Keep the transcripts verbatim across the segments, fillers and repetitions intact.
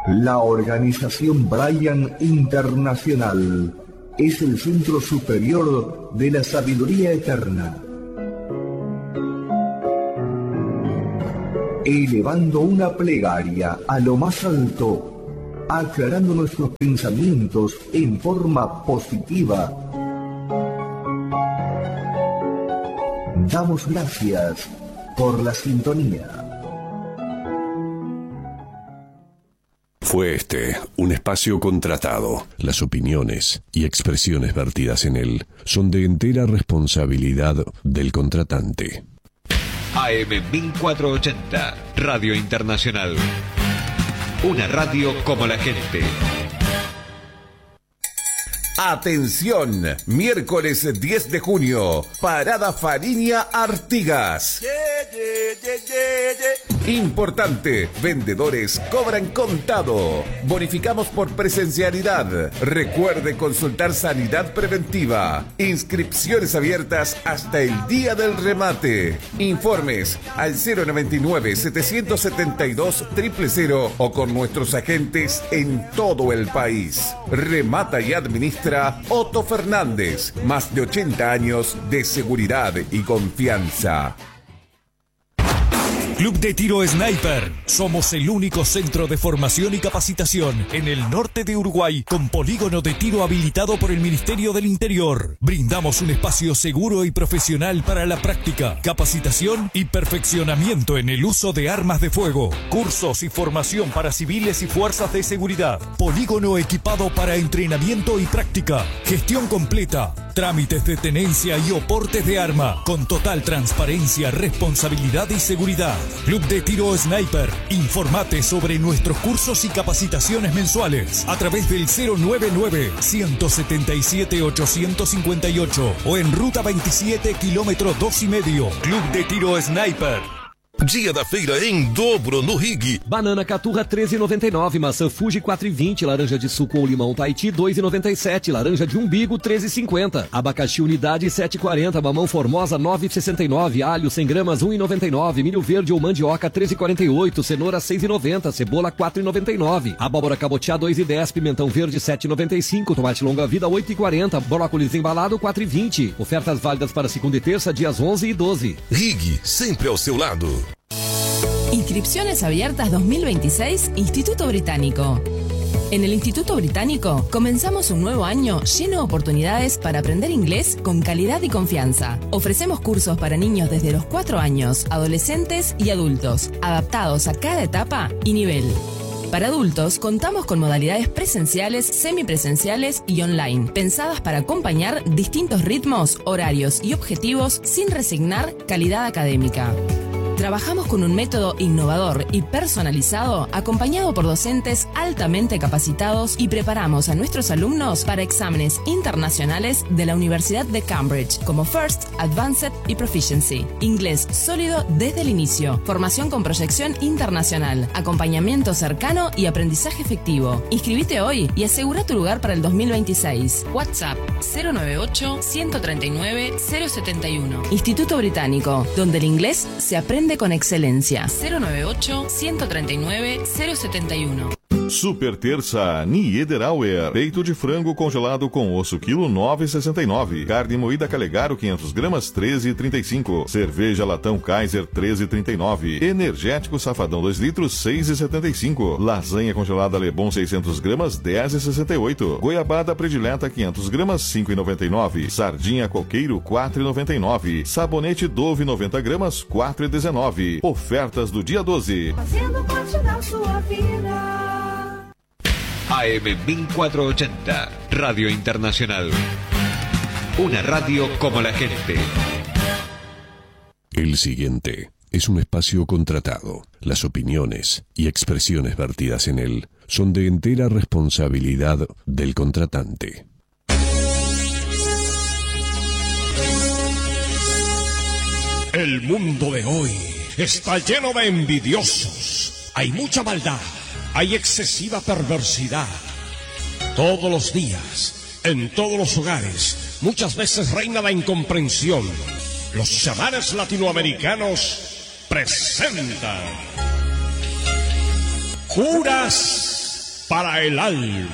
La organización Bryan Internacional es el centro superior de la sabiduría eterna, elevando una plegaria a lo más alto, aclarando nuestros pensamientos en forma positiva. Damos gracias por la sintonía. Fue este un espacio contratado. Las opiniones y expresiones vertidas en él son de entera responsabilidad del contratante. A M mil cuatrocientos ochenta, Radio Internacional. Una radio como la gente. Atención, miércoles diez de junio, Parada Fariña Artigas. Yeah, yeah, yeah, yeah, yeah. Importante, vendedores cobran contado. Bonificamos por presencialidad. Recuerde consultar Sanidad Preventiva. Inscripciones abiertas hasta el día del remate. Informes al cero noventa y nueve, setecientos setenta y dos, cero cero cero o con nuestros agentes en todo el país. Remata y administra Otto Fernández, más de ochenta años de seguridad y confianza. Club de Tiro Sniper. Somos el único centro de formación y capacitación en el norte de Uruguay con polígono de tiro habilitado por el Ministerio del Interior. Brindamos un espacio seguro y profesional para la práctica, capacitación y perfeccionamiento en el uso de armas de fuego. Cursos y formación para civiles y fuerzas de seguridad. Polígono equipado para entrenamiento y práctica. Gestión completa. Trámites de tenencia y oportes de arma con total transparencia, responsabilidad y seguridad. Club de Tiro Sniper. Informate sobre nuestros cursos y capacitaciones mensuales a través del cero noventa y nueve, ciento setenta y siete, ochocientos cincuenta y ocho o en Ruta veintisiete, kilómetro dos y medio. Club de Tiro Sniper. Dia da feira em dobro no Rig. Banana caturra treze e noventa e nove, maçã Fuji quatro e vinte, laranja de suco ou limão Tahiti dois e noventa e sete, laranja de umbigo treze e cinquenta, abacaxi unidade sete e quarenta, mamão Formosa nove e sessenta e nove, alho cem gramas um e noventa e nove, milho verde ou mandioca treze e quarenta e oito, cenoura seis e noventa, cebola quatro e noventa e nove, abóbora cabotiá dois e dez, pimentão verde sete e noventa e cinco, tomate longa vida oito e quarenta, brócolis embalado quatro e vinte. Ofertas válidas para segunda e terça, dias onze e doze. Rig, sempre ao seu lado. Inscripciones abiertas dos mil veintiséis, Instituto Británico. En el Instituto Británico comenzamos un nuevo año lleno de oportunidades para aprender inglés con calidad y confianza. Ofrecemos cursos para niños desde los cuatro años, adolescentes y adultos, adaptados a cada etapa y nivel. Para adultos, contamos con modalidades presenciales, semipresenciales y online, pensadas para acompañar distintos ritmos, horarios y objetivos sin resignar calidad académica. Trabajamos con un método innovador y personalizado, acompañado por docentes altamente capacitados y preparamos a nuestros alumnos para exámenes internacionales de la Universidad de Cambridge, como First, Advanced y Proficiency. Inglés sólido desde el inicio, formación con proyección internacional, acompañamiento cercano y aprendizaje efectivo. Inscribite hoy y asegura tu lugar para el dos mil veintiséis. WhatsApp cero noventa y ocho, ciento treinta y nueve, cero setenta y uno. Instituto Británico, donde el inglés se aprende con excelencia. cero noventa y ocho, ciento treinta y nueve, cero setenta y uno. Super terça Niederauer. Peito de frango congelado com osso quilo nove e sessenta e nove. Carne moída Calegaro quinhentas gramas treze e trinta e cinco. Cerveja latão Kaiser treze e trinta e nove. Energético Safadão dois litros seis e setenta e cinco. Lasanha congelada Lebon seiscentas gramas dez e sessenta e oito. Goiabada predileta quinhentas gramas cinco e noventa e nove. Sardinha Coqueiro quatro e noventa e nove. Sabonete Dove noventa gramas quatro e dezenove. Ofertas do dia doze. Fazendo parte da sua vida. A M mil cuatrocientos ochenta, Radio Internacional. Una radio como la gente. El siguiente es un espacio contratado. Las opiniones y expresiones vertidas en él son de entera responsabilidad del contratante. El mundo de hoy está lleno de envidiosos. Hay mucha maldad. Hay excesiva perversidad. Todos los días, en todos los hogares, muchas veces reina la incomprensión. Los chamanes latinoamericanos presentan Curas para el alma.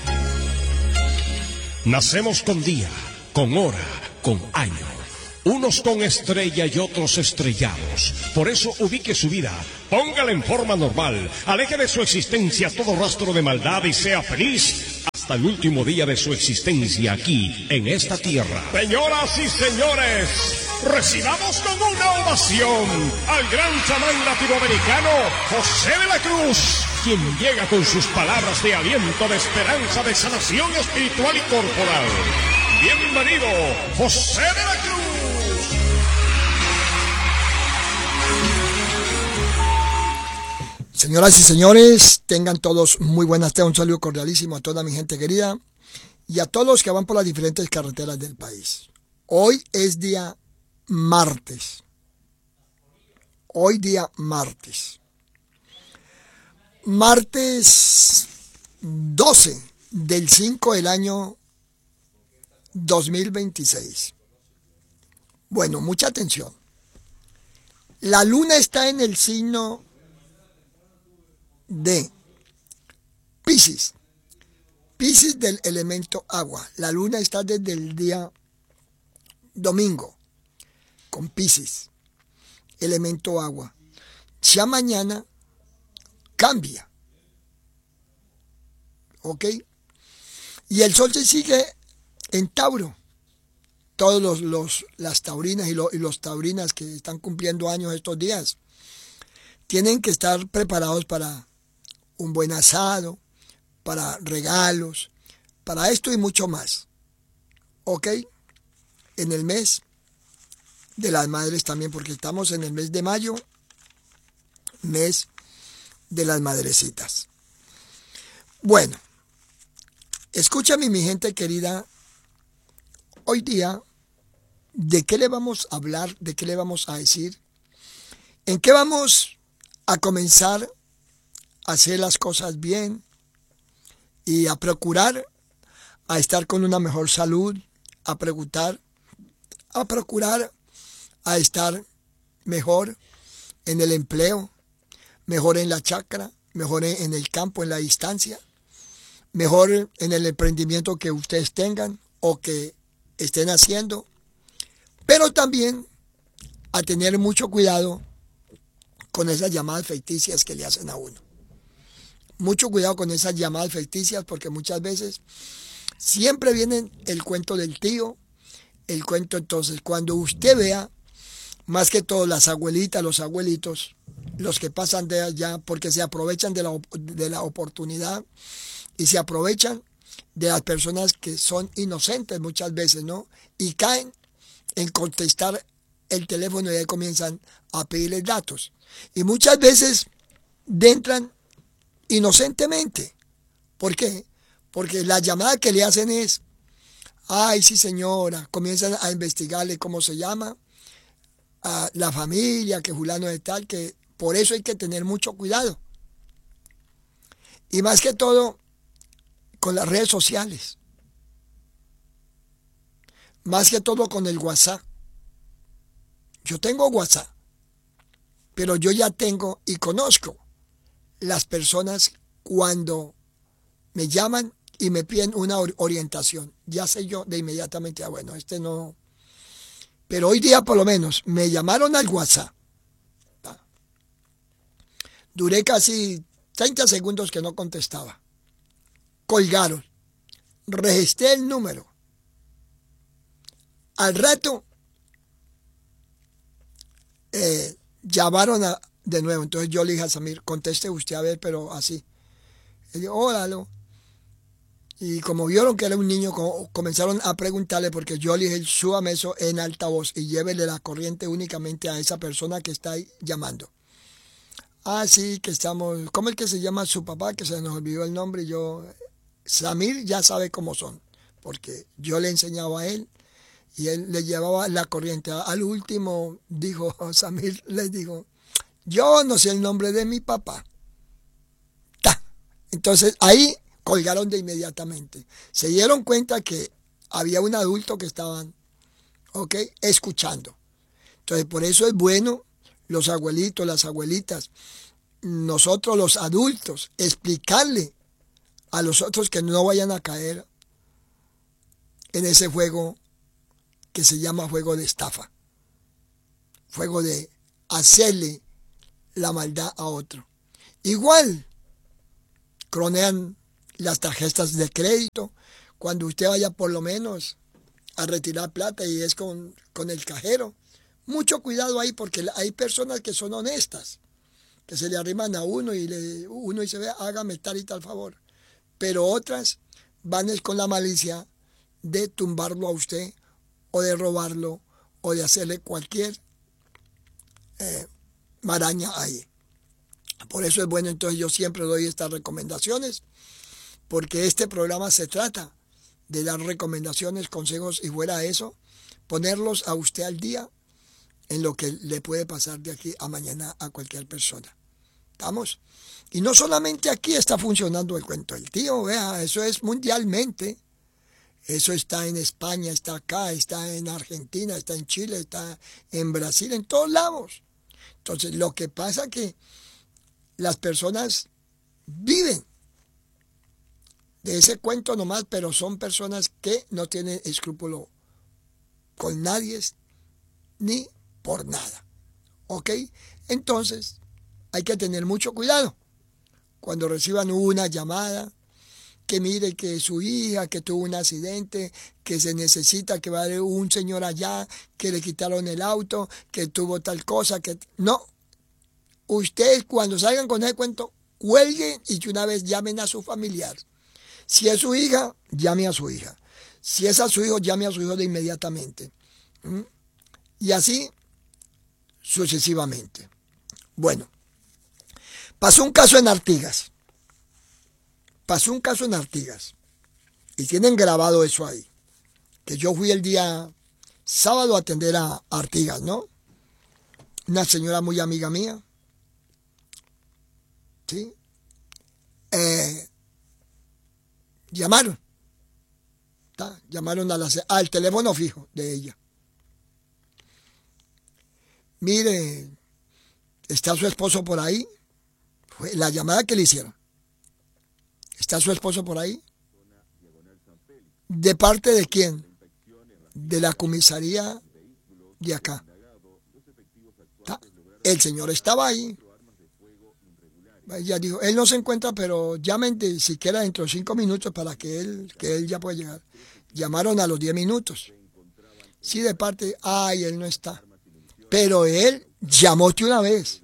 Nacemos con día, con hora, con año. Unos con estrella y otros estrellados. Por eso ubique su vida, póngala en forma normal, aleje de su existencia todo rastro de maldad y sea feliz hasta el último día de su existencia aquí, en esta tierra. Señoras y señores, recibamos con una ovación al gran chamán latinoamericano José de la Cruz, quien llega con sus palabras de aliento, de esperanza, de sanación espiritual y corporal. Bienvenido, José de la Cruz. Señoras y señores, tengan todos muy buenas tardes. Un saludo cordialísimo a toda mi gente querida y a todos los que van por las diferentes carreteras del país. Hoy es día martes. Hoy día martes. Martes doce del cinco del año dos mil veintiséis. Bueno, mucha atención. La luna está en el signo de Piscis. Piscis del elemento agua. La luna está desde el día domingo con Piscis, elemento agua. Ya mañana cambia. ¿Ok? Y el sol se sigue en Tauro. Todos los, los las taurinas y, lo, y los taurinas que están cumpliendo años estos días tienen que estar preparados para un buen asado, para regalos, para esto y mucho más. ¿Ok? En el mes de las madres también, porque estamos en el mes de mayo, mes de las madrecitas. Bueno, escúchame mi gente querida, hoy día, ¿de qué le vamos a hablar? ¿De qué le vamos a decir? ¿En qué vamos a comenzar a hacer las cosas bien y a procurar a estar con una mejor salud, a preguntar, a procurar a estar mejor en el empleo, mejor en la chacra, mejor en el campo, en la distancia, mejor en el emprendimiento que ustedes tengan o que estén haciendo, pero también a tener mucho cuidado con esas llamadas ficticias que le hacen a uno. Mucho cuidado con esas llamadas ficticias porque muchas veces siempre viene el cuento del tío, el cuento. Entonces cuando usted vea, más que todo las abuelitas, los abuelitos, los que pasan de allá porque se aprovechan de la, de la oportunidad y se aprovechan de las personas que son inocentes muchas veces, ¿no? Y caen en contestar el teléfono y ahí comienzan a pedirles datos. Y muchas veces entran inocentemente. ¿Por qué? Porque la llamada que le hacen es, ay, sí señora, comienzan a investigarle cómo se llama, a la familia, que fulano de tal, que por eso hay que tener mucho cuidado. Y más que todo, con las redes sociales. Más que todo con el WhatsApp. Yo tengo WhatsApp, pero yo ya tengo y conozco las personas cuando me llaman y me piden una orientación. Ya sé yo de inmediatamente, ah, bueno, este no. Pero hoy día por lo menos me llamaron al WhatsApp. Duré casi treinta segundos que no contestaba. Colgaron. Registré el número. Al rato eh, llamaron a, de nuevo. Entonces yo le dije a Samir, conteste usted a ver, pero así. Él dijo, óralo. Y como vieron que era un niño, comenzaron a preguntarle, porque yo le dije, súbame eso en altavoz y llévele la corriente únicamente a esa persona que está ahí llamando. Ah, sí, que estamos, ¿cómo es que se llama su papá? Que se nos olvidó el nombre. Y yo, Samir ya sabe cómo son, porque yo le enseñaba a él y él le llevaba la corriente. Al último dijo, Samir les dijo, yo no sé el nombre de mi papá. ¡Ta! Entonces ahí colgaron de inmediatamente. Se dieron cuenta que había un adulto que estaban, ¿ok?, escuchando. Entonces por eso es bueno, los abuelitos, las abuelitas, nosotros los adultos, explicarle a los otros que no vayan a caer en ese juego que se llama juego de estafa, juego de hacerle la maldad a otro. Igual, cronean las tarjetas de crédito, cuando usted vaya por lo menos a retirar plata y es con, con el cajero. Mucho cuidado ahí, porque hay personas que son honestas, que se le arriman a uno y le, uno dice, vea, hágame tal y tal favor. Pero otras van es con la malicia de tumbarlo a usted, o de robarlo, o de hacerle cualquier eh, maraña ahí. Por eso es bueno, entonces yo siempre doy estas recomendaciones, porque este programa se trata de dar recomendaciones, consejos, y fuera de eso, ponerlos a usted al día en lo que le puede pasar de aquí a mañana a cualquier persona. ¿Estamos? Y no solamente aquí está funcionando el cuento del tío, vea, eso es mundialmente. Eso está en España, está acá, está en Argentina, está en Chile, está en Brasil, en todos lados. Entonces, lo que pasa es que las personas viven de ese cuento nomás, pero son personas que no tienen escrúpulo con nadie ni por nada. ¿Ok? Entonces, hay que tener mucho cuidado cuando reciban una llamada, que mire que su hija, que tuvo un accidente, que se necesita, que va a haber un señor allá, que le quitaron el auto, que tuvo tal cosa, que... No, ustedes cuando salgan con ese cuento, cuelguen y que una vez llamen a su familiar. Si es su hija, llame a su hija. Si es a su hijo, llame a su hijo de inmediatamente. ¿Mm? Y así sucesivamente. Bueno, pasó un caso en Artigas. Pasó un caso en Artigas. Y tienen grabado eso ahí. Que yo fui el día sábado a atender a Artigas, ¿no? Una señora muy amiga mía. ¿Sí? Eh, llamaron. ¿Tá? Llamaron a la, al teléfono fijo de ella. Mire, ¿está su esposo por ahí? Fue la llamada que le hicieron. ¿Está su esposo por ahí? ¿De parte de quién? De la comisaría de acá. ¿Tá? El señor estaba ahí. Ella dijo, él no se encuentra, pero llamen de, siquiera dentro de cinco minutos para que él, que él ya pueda llegar. Llamaron a los diez minutos. Sí, de parte, ay, él no está. Pero él llamó de una vez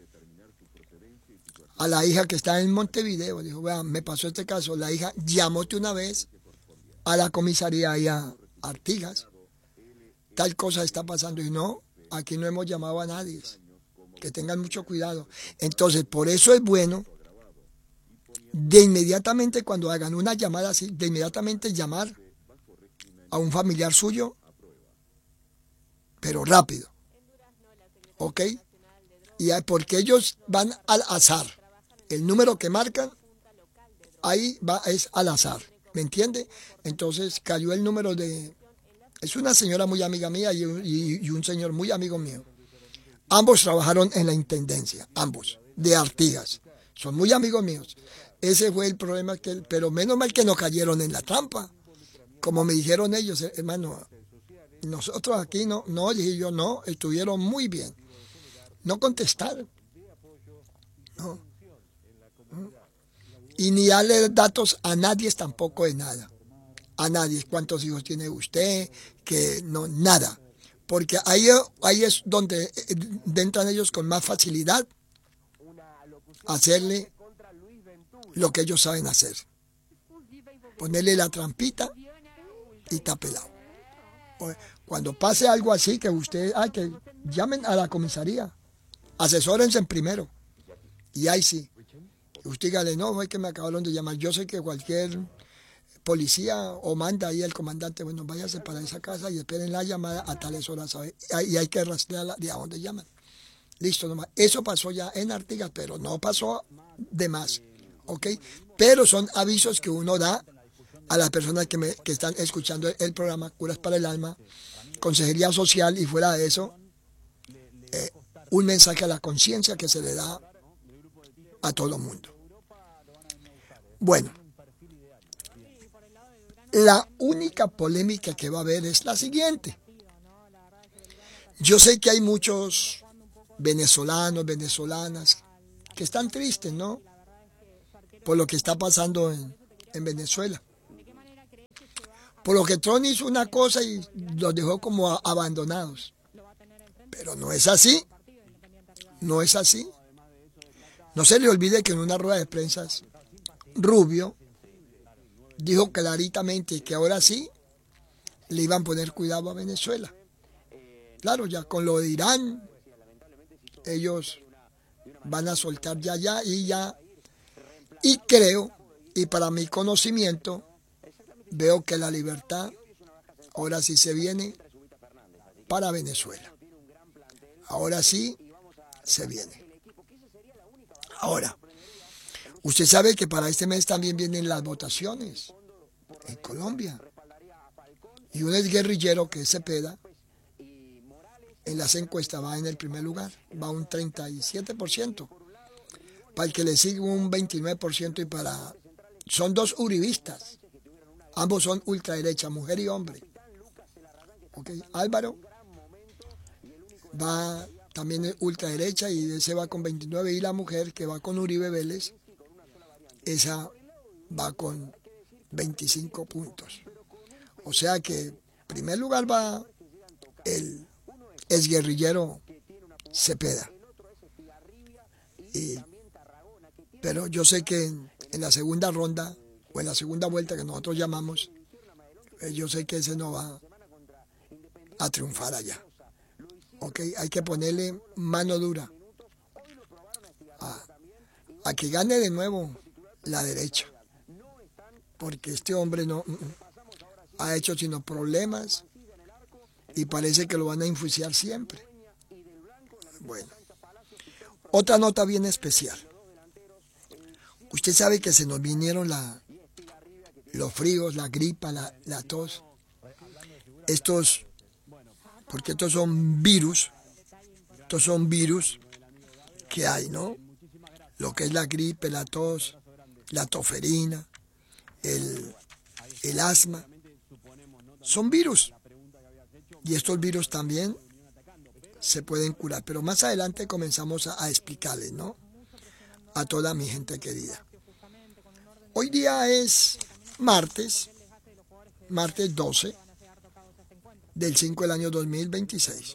a la hija que está en Montevideo. Dijo, vean, me pasó este caso. La hija llamó de una vez a la comisaría y a Artigas. Tal cosa está pasando. Y no, aquí no hemos llamado a nadie. Que tengan mucho cuidado. Entonces, por eso es bueno de inmediatamente cuando hagan una llamada así, de inmediatamente llamar a un familiar suyo, pero rápido. ¿Ok? Y porque ellos van al azar. El número que marcan, ahí va, es al azar. ¿Me entiende? Entonces cayó el número de... Es una señora muy amiga mía y, y, y un señor muy amigo mío. Ambos trabajaron en la intendencia, ambos, de Artigas. Son muy amigos míos. Ese fue el problema, que, pero menos mal que no cayeron en la trampa. Como me dijeron ellos, hermano, nosotros aquí no, no, dije yo, no, estuvieron muy bien. No contestaron. No. Y ni darle datos a nadie tampoco de nada. A nadie. ¿Cuántos hijos tiene usted? Que no, nada. Porque ahí, ahí es donde entran ellos con más facilidad a hacerle lo que ellos saben hacer. Ponerle la trampita y está pelado. Cuando pase algo así, que usted, ay, que llamen a la comisaría. Asesórense primero. Y ahí sí. Usted dígale, no, fue que me acabaron de llamar. Yo sé que cualquier policía o manda ahí el comandante, bueno, váyase para esa casa y esperen la llamada a tales horas, ¿sabe? Y hay que rastrearla de a dónde llaman. Listo, nomás. Eso pasó ya en Artigas, pero no pasó de más. ¿Ok? Pero son avisos que uno da a las personas que, me, que están escuchando el, el programa Curas para el Alma, Consejería Social, y fuera de eso, eh, un mensaje a la conciencia que se le da a todo el mundo. Bueno, La única polémica que va a haber es la siguiente. Yo sé que hay muchos venezolanos, venezolanas, que están tristes, ¿no? Por lo que está pasando en, en Venezuela. Por lo que Trump hizo una cosa y los dejó como a, abandonados. Pero no es así. No es así. No se le olvide que en una rueda de prensa, Rubio dijo claritamente que ahora sí le iban a poner cuidado a Venezuela. Claro, ya con lo de Irán, ellos van a soltar ya, ya y ya. Y creo, y para mi conocimiento, veo que la libertad ahora sí se viene para Venezuela. Ahora sí se viene. Ahora, usted sabe que para este mes también vienen las votaciones en Colombia. Y un exguerrillero que es Cepeda, en las encuestas va en el primer lugar, va un treinta y siete por ciento. Para el que le sigue un veintinueve por ciento y para... Son dos uribistas. Ambos son ultraderecha, mujer y hombre. Okay. Álvaro va también en ultraderecha y ese va con veintinueve y la mujer que va con Uribe Vélez, esa va con veinticinco puntos. O sea que en primer lugar va el exguerrillero Cepeda. Y, pero yo sé que en, en la segunda ronda o en la segunda vuelta que nosotros llamamos, eh, yo sé que ese no va a triunfar allá. Okay, hay que ponerle mano dura a, a que gane de nuevo la derecha, porque este hombre no ha hecho sino problemas y parece que lo van a enjuiciar siempre. Bueno, otra nota bien especial. Usted sabe que se nos vinieron la, los fríos, la gripa, la, la tos. Estos, porque estos son virus, estos son virus que hay, ¿no? Lo que es la gripe, la tos, la toferina, el, el asma, son virus. Y estos virus también se pueden curar. Pero más adelante comenzamos a, a explicarles, ¿no? A toda mi gente querida. Hoy día es martes, martes doce del cinco del año dos mil veintiséis.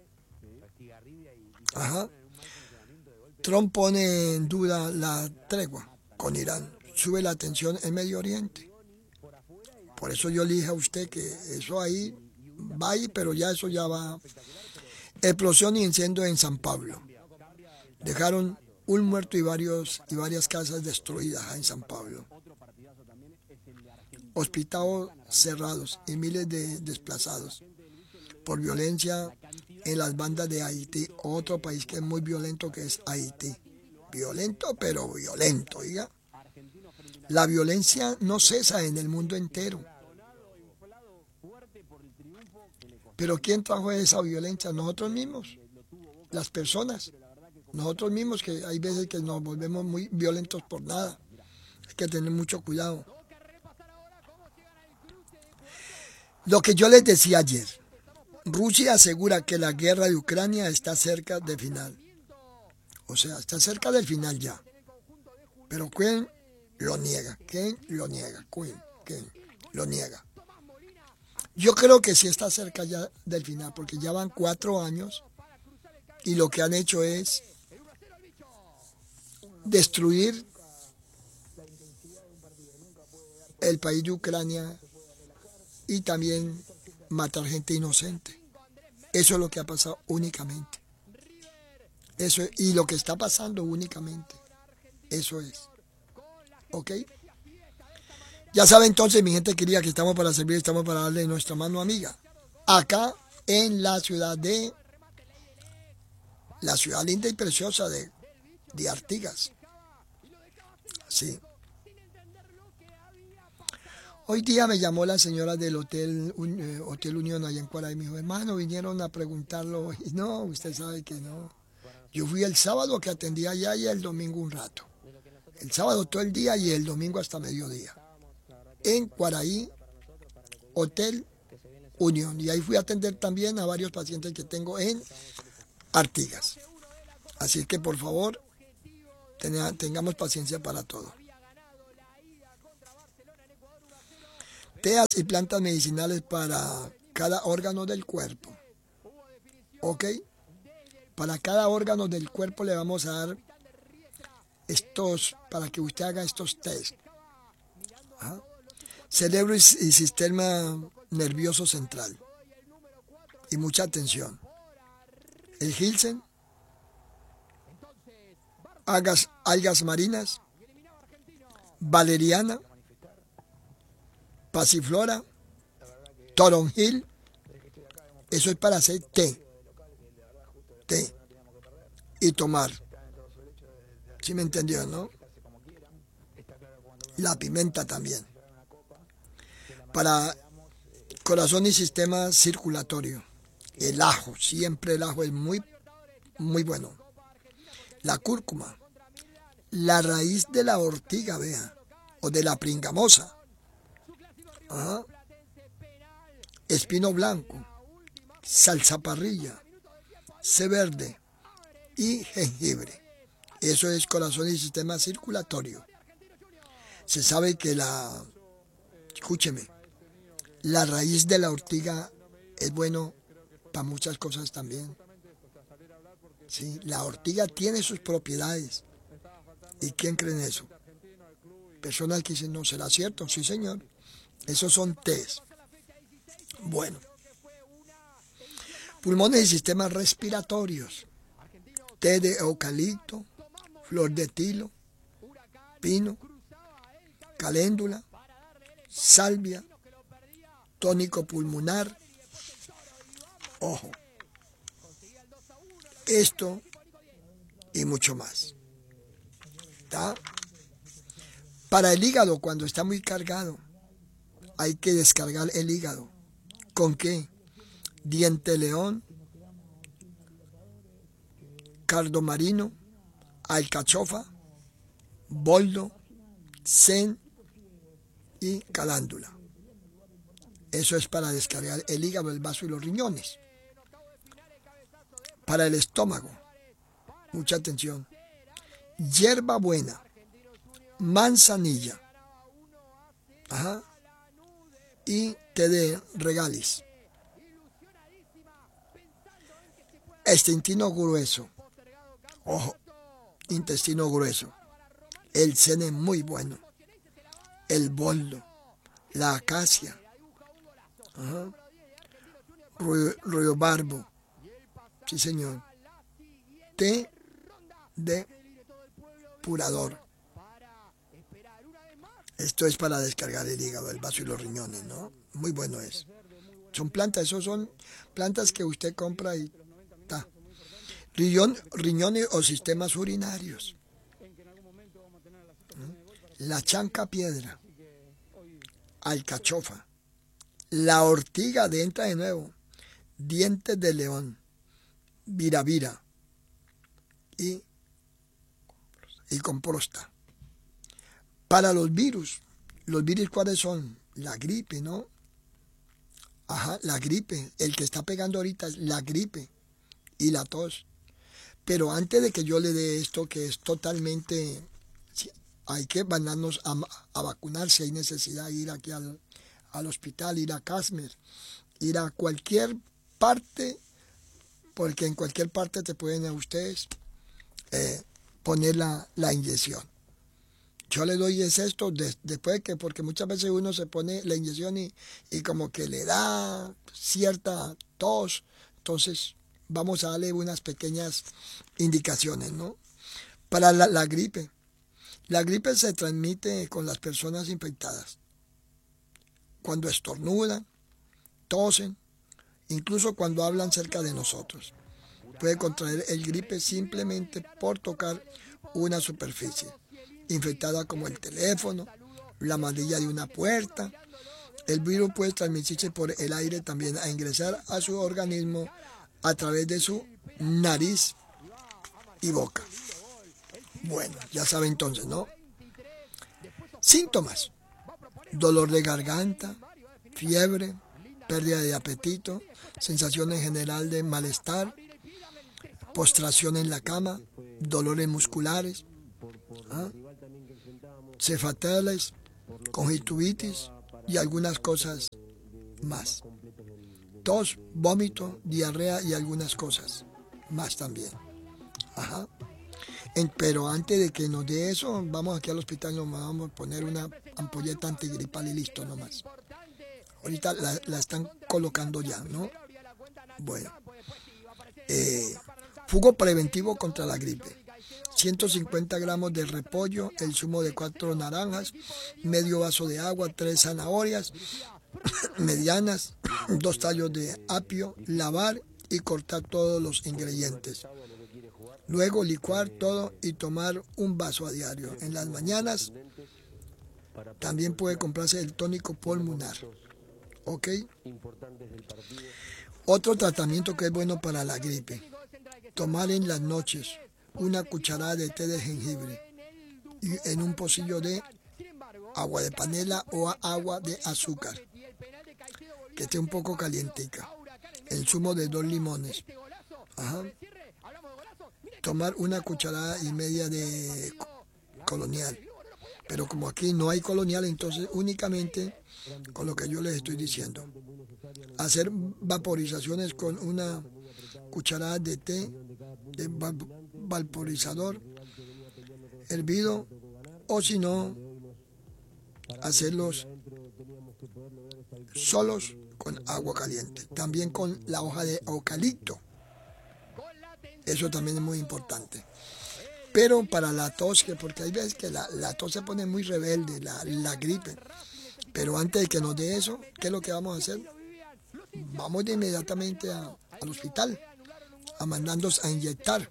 Ajá. Trump pone en duda la tregua con Irán. Sube la tensión en Medio Oriente. Por eso yo le dije a usted que eso ahí va ahí, pero ya eso ya va. Explosión y incendio en San Pablo. Dejaron un muerto y varios y varias casas destruidas en San Pablo. Hospitales cerrados y miles de desplazados por violencia en las bandas de Haití, otro país que es muy violento, que es Haití. Violento, pero violento, oiga. La violencia no cesa en el mundo entero. Pero ¿quién trajo esa violencia? Nosotros mismos, las personas. Nosotros mismos, que hay veces que nos volvemos muy violentos por nada. Hay que tener mucho cuidado. Lo que yo les decía ayer, Rusia asegura que la guerra de Ucrania está cerca del final. O sea, está cerca del final ya. Pero ¿quién lo niega? ¿Quién lo niega? ¿Quién? ¿Quién lo niega? Yo creo que sí está cerca ya del final, porque ya van cuatro años y lo que han hecho es destruir el país de Ucrania y también matar gente inocente. Eso es lo que ha pasado únicamente. Eso es, y lo que está pasando únicamente. Eso es. ¿Ok? Ya saben entonces, mi gente querida, que estamos para servir, estamos para darle nuestra mano amiga. Acá en la ciudad de, la ciudad linda y preciosa de, de Artigas. Sí. Hoy día me llamó la señora del Hotel, eh, Hotel Unión allá en Cuara y me dijo, hermano, vinieron a preguntarlo. Y no, usted sabe que no. Yo fui el sábado que atendí allá y el domingo un rato. El sábado todo el día y el domingo hasta mediodía. En Cuaraí Hotel Unión. Y ahí fui a atender también a varios pacientes que tengo en Artigas. Así que por favor, ten, tengamos paciencia para todo. Teas y plantas medicinales para cada órgano del cuerpo. ¿Ok? Para cada órgano del cuerpo le vamos a dar estos, para que usted haga estos test. ¿Ah? Cerebro y, y sistema nervioso central. Y mucha atención. El ginseng, algas, algas marinas, valeriana, pasiflora, toronjil. Eso es para hacer té. Té. Y tomar. ¿Sí me entendió, no? La pimenta también. Para corazón y sistema circulatorio. El ajo, siempre el ajo es muy, muy bueno. La cúrcuma. La raíz de la ortiga, vea. O de la pringamosa. Ajá. Espino blanco. Salsa parrilla. Té verde. Y jengibre. Eso es corazón y sistema circulatorio. Se sabe que la... Escúcheme. La raíz de la ortiga es bueno para muchas cosas también. Sí, la ortiga tiene sus propiedades. ¿Y quién cree en eso? Personas que dicen, no, ¿será cierto? Sí, señor. Esos son tés. Bueno. Pulmones y sistemas respiratorios. Té de eucalipto, flor de tilo, pino, caléndula, salvia, tónico pulmonar. Ojo. Esto y mucho más. ¿Está? Para el hígado, cuando está muy cargado, hay que descargar el hígado. ¿Con qué? Diente león, cardo marino, alcachofa, boldo, sen y calándula. Eso es para descargar el hígado, el vaso y los riñones. Para el estómago, mucha atención. Hierba buena, manzanilla, ajá, y té de regaliz. Este intestino grueso, ojo, intestino grueso. El sen es muy bueno. El boldo, la acacia, ajá, ruibarbo, sí señor. Té de purador. Esto es para descargar el hígado, el vaso y los riñones, ¿no? Muy bueno es. Son plantas, esos son plantas que usted compra y está. Riñón, riñones o sistemas urinarios. La chanca piedra. Alcachofa. La ortiga de entra de nuevo. Dientes de león. Viravira. Y, y comprosta. Para los virus. ¿Los virus cuáles son? La gripe, ¿no? Ajá, la gripe. El que está pegando ahorita es la gripe y la tos. Pero antes de que yo le dé esto, que es totalmente... Hay que mandarnos a, a vacunar si hay necesidad, ir aquí al, al hospital, ir a Casmer, ir a cualquier parte, porque en cualquier parte te pueden a ustedes eh, poner la, la inyección. Yo le doy es esto de, después que, porque muchas veces uno se pone la inyección y, y como que le da cierta tos, entonces vamos a darle unas pequeñas indicaciones, ¿no? Para la, la gripe. La gripe se transmite con las personas infectadas. Cuando estornudan, tosen, incluso cuando hablan cerca de nosotros. Puede contraer el gripe simplemente por tocar una superficie infectada como el teléfono, la manilla de una puerta. El virus puede transmitirse por el aire también a ingresar a su organismo a través de su nariz y boca. Bueno, ya sabe entonces, ¿no? Síntomas. Dolor de garganta, fiebre, pérdida de apetito, sensación en general de malestar, postración en la cama, dolores musculares, ¿ah? cefaleas, conjuntivitis y algunas cosas más. Tos, vómito, diarrea y algunas cosas más también. Ajá. En, pero antes de que nos dé eso, vamos aquí al hospital y nos vamos a poner una ampolleta antigripal y listo nomás. Ahorita la, la están colocando ya, ¿no? Bueno. Eh, jugo preventivo contra la gripe. ciento cincuenta gramos de repollo, el zumo de cuatro naranjas, medio vaso de agua, tres zanahorias medianas, dos tallos de apio, lavar y cortar todos los ingredientes. Luego licuar todo y tomar un vaso a diario. En las mañanas también puede comprarse el tónico pulmonar. ¿Ok? Otro tratamiento que es bueno para la gripe. Tomar en las noches una cucharada de té de jengibre y en un pocillo de agua de panela o agua de azúcar que esté un poco calientica. El zumo de dos limones. Ajá. Tomar una cucharada y media de colonial. Pero como aquí no hay colonial, entonces únicamente con lo que yo les estoy diciendo. Hacer vaporizaciones con una cucharada de té de vaporizador hervido, o si no, hacerlos solos con agua caliente. También con la hoja de eucalipto. Eso también es muy importante. Pero para la tos, porque hay veces que la, la tos se pone muy rebelde, la, la gripe. Pero antes de que nos dé eso, ¿qué es lo que vamos a hacer? Vamos de inmediatamente a, al hospital, a mandarnos a inyectar.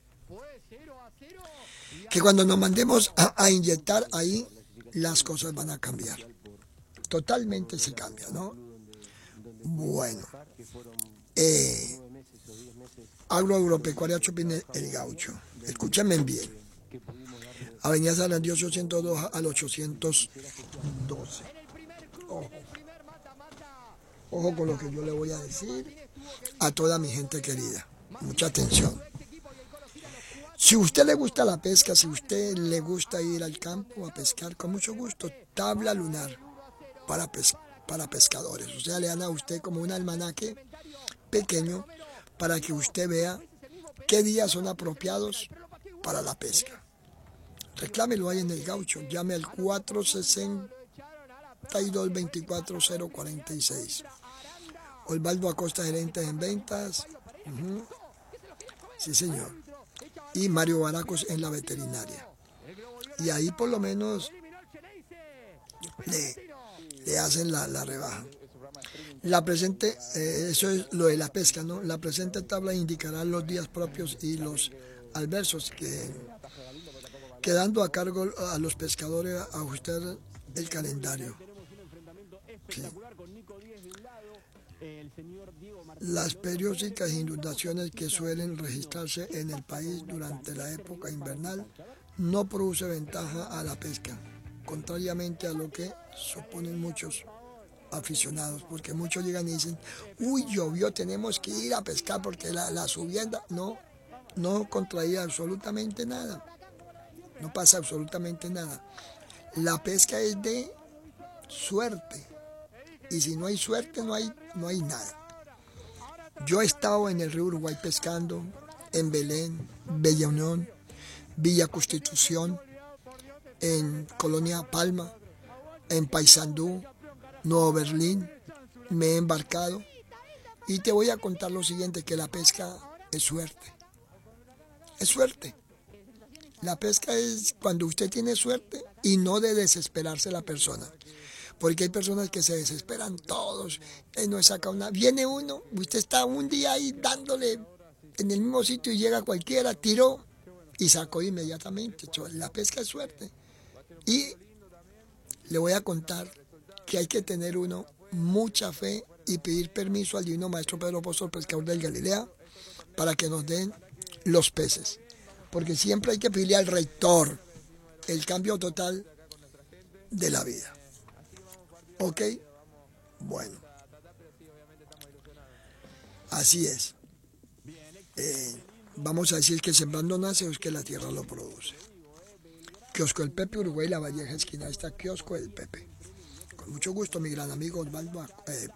Que cuando nos mandemos a, a inyectar ahí, las cosas van a cambiar. Totalmente se cambia, ¿no? Bueno. Eh, Agroagropecuaria Chopin El Gaucho. Escúchenme bien. Avenida Sarandí ochocientos dos al ochocientos doce. Ojo. Ojo con lo que yo le voy a decir a toda mi gente querida. Mucha atención. Si a usted le gusta la pesca, si a usted le gusta ir al campo a pescar, con mucho gusto, tabla lunar para, pes para pescadores. O sea, le dan a usted como un almanaque pequeño para que usted vea qué días son apropiados para la pesca. Reclámelo ahí en El Gaucho, llame al cuatro sesenta y dos, veinticuatro cero cuarenta y seis. Osvaldo Acosta, gerente en ventas. Uh-huh. Sí, señor. Y Mario Baracos en la veterinaria. Y ahí por lo menos le, le hacen la, la rebaja. La presente, eh, eso es lo de la pesca, ¿no? La presente tabla indicará los días propios y los adversos, que, quedando a cargo a los pescadores ajustar el calendario. Sí. Las periódicas inundaciones que suelen registrarse en el país durante la época invernal no produce ventaja a la pesca, contrariamente a lo que suponen muchos aficionados, porque muchos llegan y dicen, uy, llovió, tenemos que ir a pescar porque la, la subienda, no, no contraía absolutamente nada, no pasa absolutamente nada. La pesca es de suerte, y si no hay suerte no hay, no hay nada. Yo he estado en el río Uruguay pescando, en Belén, Bella Unión, Villa Constitución, en Colonia Palma, en Paysandú, Nuevo Berlín, me he embarcado y te voy a contar lo siguiente, que la pesca es suerte, es suerte. La pesca es cuando usted tiene suerte y no de desesperarse la persona, porque hay personas que se desesperan todos, eh, no saca una, viene uno, usted está un día ahí dándole en el mismo sitio y llega cualquiera, tiró y sacó inmediatamente. La pesca es suerte. Y le voy a contar que hay que tener uno mucha fe y pedir permiso al divino maestro Pedro Apóstol, pescador del Galilea, para que nos den los peces, porque siempre hay que pedirle al rector el cambio total de la vida. ¿Ok? Bueno, Así es. Eh, vamos a decir que sembrando nace o es que la tierra lo produce. Kiosco El Pepe, Uruguay, La Valleja, esquina está Kiosco El Pepe. Con mucho gusto, mi gran amigo Osvaldo eh,